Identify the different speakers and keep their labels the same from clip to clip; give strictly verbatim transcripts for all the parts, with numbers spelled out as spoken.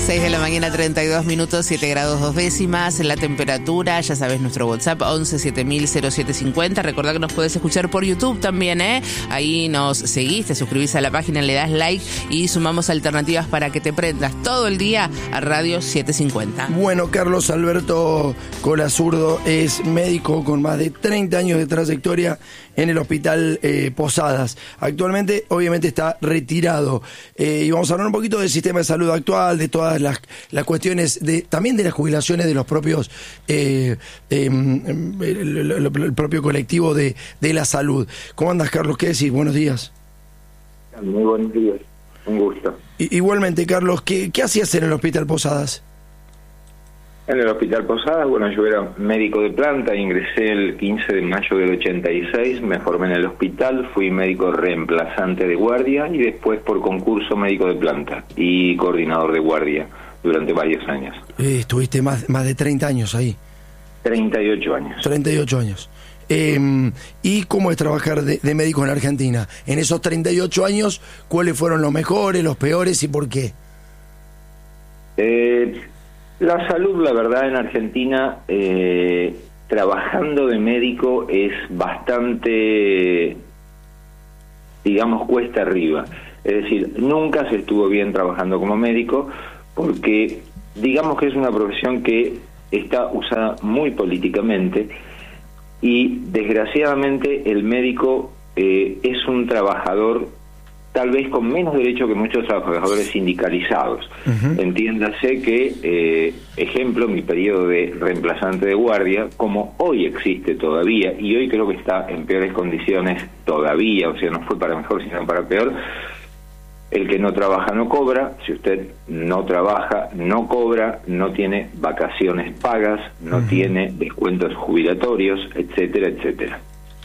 Speaker 1: seis de la mañana, treinta y dos minutos, siete grados dos décimas. La temperatura, ya sabes, nuestro WhatsApp once siete mil cero siete cincuenta. Recordá que nos podés escuchar por YouTube también, ¿eh? Ahí nos seguís, te suscribís a la página, le das like y sumamos alternativas para que te prendas todo el día a Radio setecientos cincuenta.
Speaker 2: Bueno, Carlos Alberto Colazurdo es médico con más de treinta años de trayectoria en el Hospital eh, Posadas. Actualmente, obviamente, está retirado. Eh, y vamos a hablar un poquito del sistema de salud actual, de todas las, las cuestiones, de también de las jubilaciones de los propios, eh, eh, el, el, el propio colectivo de, de la salud. ¿Cómo andas, Carlos? ¿Qué decís? Buenos días.
Speaker 3: Muy buenos días. Un gusto.
Speaker 2: I, igualmente, Carlos, ¿qué, qué hacías en el Hospital Posadas?
Speaker 3: En el Hospital Posadas, bueno, yo era médico de planta, ingresé el quince de mayo del ochenta y seis, me formé en el hospital, fui médico reemplazante de guardia y después por concurso médico de planta y coordinador de guardia durante varios años.
Speaker 2: Eh, estuviste más, más de treinta años ahí.
Speaker 3: treinta y ocho años.
Speaker 2: treinta y ocho años. Eh, ¿Y cómo es trabajar de, de médico en Argentina? En esos treinta y ocho años, ¿cuáles fueron los mejores, los peores y por qué?
Speaker 3: Eh... La salud, la verdad, en Argentina, eh, trabajando de médico es bastante, digamos, cuesta arriba. Es decir, nunca se estuvo bien trabajando como médico porque, digamos que es una profesión que está usada muy políticamente y, desgraciadamente, el médico eh, es un trabajador tal vez con menos derecho que muchos trabajadores sindicalizados. Uh-huh. Entiéndase que, eh, ejemplo, mi periodo de reemplazante de guardia, como hoy existe todavía, y hoy creo que está en peores condiciones todavía, o sea, no fue para mejor, sino para peor, el que no trabaja no cobra, si usted no trabaja, no cobra, no tiene vacaciones pagas, no uh-huh. tiene descuentos jubilatorios, etcétera, etcétera.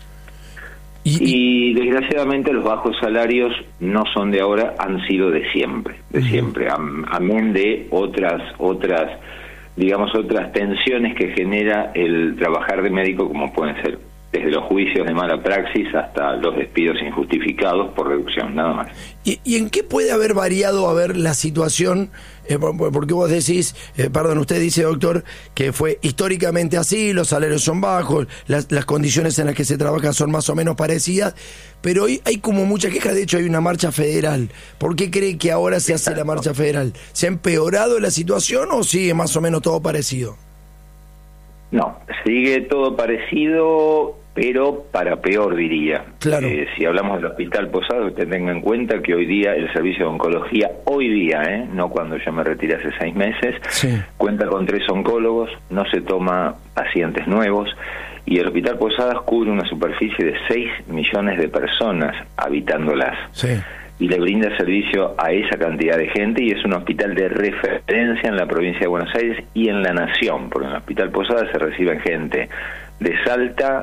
Speaker 3: Y, y desgraciadamente los bajos salarios no son de ahora, han sido de siempre, de uh-huh. siempre, amén de otras, otras, digamos, otras tensiones que genera el trabajar de médico, como pueden ser desde los juicios de mala praxis hasta los despidos injustificados por reducción, nada más.
Speaker 2: ¿Y, y en qué puede haber variado a ver la situación? Eh, porque vos decís, eh, perdón, usted dice, doctor, que fue históricamente así, los salarios son bajos, las, las condiciones en las que se trabaja son más o menos parecidas, pero hoy hay como mucha queja, de hecho hay una marcha federal. ¿Por qué cree que ahora se hace la marcha federal? ¿Se ha empeorado la situación o sigue más o menos todo parecido?
Speaker 3: No, sigue todo parecido, pero para peor, diría.
Speaker 2: Claro.
Speaker 3: Eh, si hablamos del Hospital Posadas, usted tenga en cuenta que hoy día el servicio de oncología, hoy día, eh, no cuando yo me retiré hace seis meses, sí. cuenta con tres oncólogos, no se toma pacientes nuevos, y el Hospital Posadas cubre una superficie de seis millones de personas habitándolas. Sí. Y le brinda servicio a esa cantidad de gente, y es un hospital de referencia en la provincia de Buenos Aires y en la nación, porque en el Hospital Posadas se reciben gente de Salta,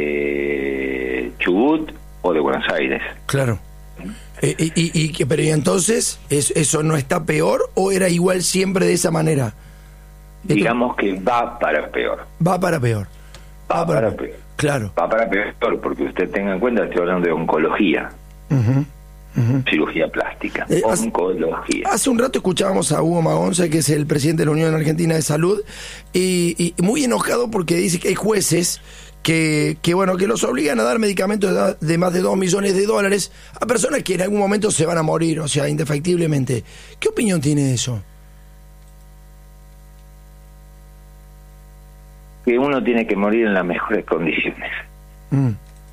Speaker 3: de Chubut o de Buenos Aires.
Speaker 2: Claro. Eh, y, y, y, pero ¿y entonces ¿es, eso no está peor o era igual siempre de esa manera?
Speaker 3: Digamos Esto... que va para peor.
Speaker 2: Va para peor.
Speaker 3: Va, va para, para peor.
Speaker 2: Claro.
Speaker 3: Va para peor, porque usted tenga en cuenta que estoy hablando de oncología. Uh-huh. Uh-huh. Cirugía plástica, eh, oncología. Hace,
Speaker 2: hace un rato escuchábamos a Hugo Magonza, que es el presidente de la Unión Argentina de Salud, y, y muy enojado porque dice que hay jueces que, que bueno, que los obligan a dar medicamentos de, de más de dos millones de dólares a personas que en algún momento se van a morir, o sea, indefectiblemente. ¿Qué opinión tiene de eso?
Speaker 3: Que uno tiene que morir en las mejores condiciones. Mm.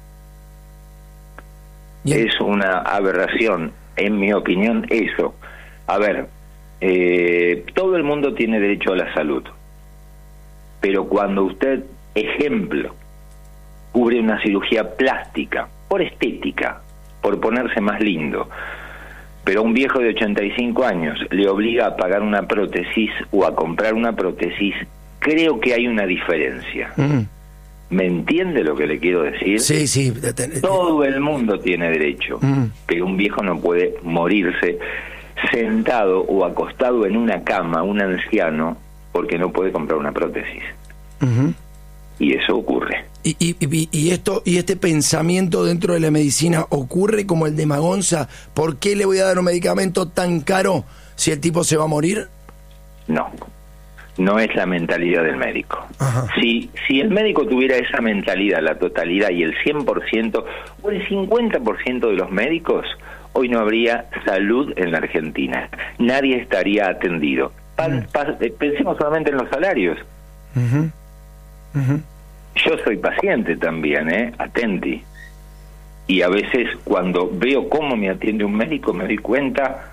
Speaker 3: Es una aberración, en mi opinión, eso. A ver, eh, todo el mundo tiene derecho a la salud, pero cuando usted, ejemplo, cubre una cirugía plástica, por estética, por ponerse más lindo, pero a un viejo de ochenta y cinco años le obliga a pagar una prótesis o a comprar una prótesis, creo que hay una diferencia. Mm. ¿Me entiende lo que le quiero decir?
Speaker 2: Sí, sí.
Speaker 3: Todo el mundo tiene derecho, mm. pero un viejo no puede morirse sentado o acostado en una cama, un anciano, porque no puede comprar una prótesis. Uh-huh. Y eso ocurre.
Speaker 2: Y, y, y, esto y este pensamiento dentro de la medicina ocurre como el de Magonza. ¿Por qué le voy a dar un medicamento tan caro si el tipo se va a morir?
Speaker 3: no. No es la mentalidad del médico.
Speaker 2: Ajá.
Speaker 3: Si, si el médico tuviera esa mentalidad, la totalidad y el cien por ciento o el cincuenta por ciento de los médicos, hoy no habría salud en la Argentina. Nadie estaría atendido. Pa, pa, pensemos solamente en los salarios.
Speaker 2: Uh-huh. Uh-huh.
Speaker 3: Yo soy paciente también, ¿eh? Atenti. Y a veces cuando veo cómo me atiende un médico me doy cuenta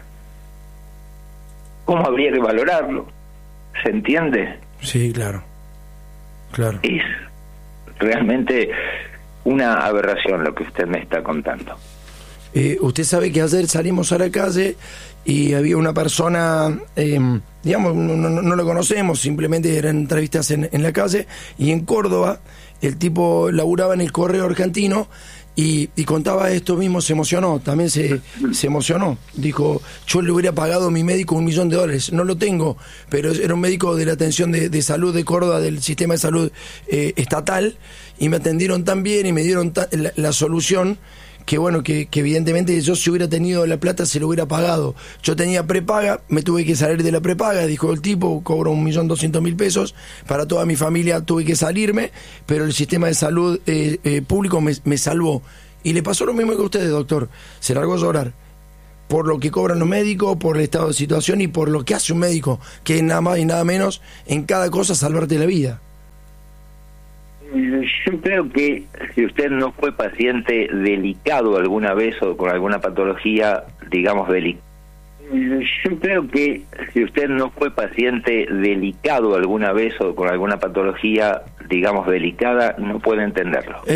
Speaker 3: cómo habría que valorarlo. ¿Se entiende?
Speaker 2: Sí, claro. Claro.
Speaker 3: Es realmente una aberración lo que usted me está contando.
Speaker 2: Eh, usted sabe que ayer salimos a la calle y había una persona, eh, digamos, no, no, no lo conocemos, simplemente eran entrevistas en, en la calle, y en Córdoba el tipo laburaba en el Correo Argentino y, y contaba esto mismo, se emocionó, también se, se emocionó. Dijo, yo le hubiera pagado a mi médico un millón de dólares, no lo tengo, pero era un médico de la atención de, de salud de Córdoba, del sistema de salud eh, estatal, y me atendieron tan bien y me dieron ta- la, la solución que bueno, que, que evidentemente yo si hubiera tenido la plata se lo hubiera pagado. Yo tenía prepaga, me tuve que salir de la prepaga, dijo el tipo, cobro un millón doscientos mil pesos, para toda mi familia tuve que salirme, pero el sistema de salud eh, eh, público me, me salvó. Y le pasó lo mismo que a ustedes, doctor, se largó a llorar por lo que cobran los médicos, por el estado de situación y por lo que hace un médico, que es nada más y nada menos en cada cosa salvarte la vida.
Speaker 3: Yo creo que si usted no fue paciente delicado alguna vez o con alguna patología, digamos, delicada, yo creo que si usted no fue paciente delicado alguna vez o con alguna patología, digamos, delicada, no puede entenderlo.